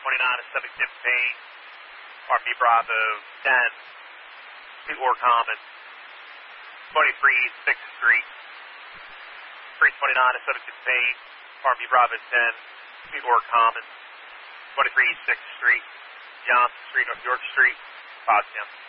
329 is 75 Payne, RB Bravo 10, Sweetwater Commons, 23 6th Street. 329 is 75 Payne, RB Bravo 10, Sweetwater Commons, 23 6th Street, Johnson Street, North York Street, Potsdam.